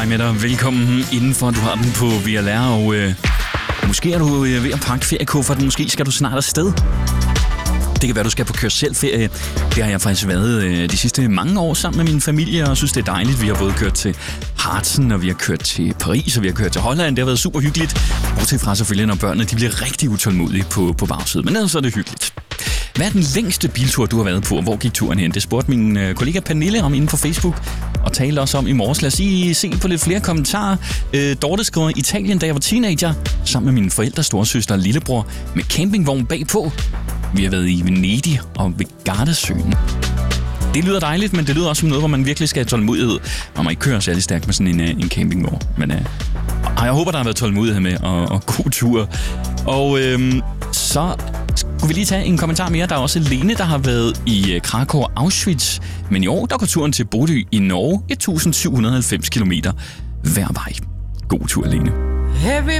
Hej med dig, velkommen indenfor. Du har den på VLR, og måske er du ved at pakke feriekufferten. Måske skal du snart afsted. Det kan være, du skal på kør-selv-ferie. Det har jeg faktisk været de sidste mange år sammen med min familie, og synes, det er dejligt. Vi har både kørt til Harzen, og vi har kørt til Paris, og vi har kørt til Holland. Det har været super hyggeligt. Bortset fra selvfølgelig, når børnene de bliver rigtig utålmodige på bagsiden. Men ellers er det hyggeligt. Hvad er den længste biltur, du har været på, og hvor gik turen hen? Det spurgte min kollega Pernille om inde på Facebook, og talte også om i morges. Lad os lige se på lidt flere kommentarer. Dorte skriver, Italien, da jeg var teenager, sammen med mine forældre, storesøster og lillebror, med campingvogn bagpå. Vi har været i Venedig og ved Gardasøen. Det lyder dejligt, men det lyder også som noget, hvor man virkelig skal have tålmodighed. Man må ikke køre særlig stærkt med sådan en campingvogn. Men jeg håber, der har været tålmodighed med, og god tur. Og så skulle vi lige tage en kommentar mere. Der er også Lene, der har været i Krakow og Auschwitz. Men i år, der går turen til Bodø i Norge 1790 kilometer hver vej. God tur, Lene.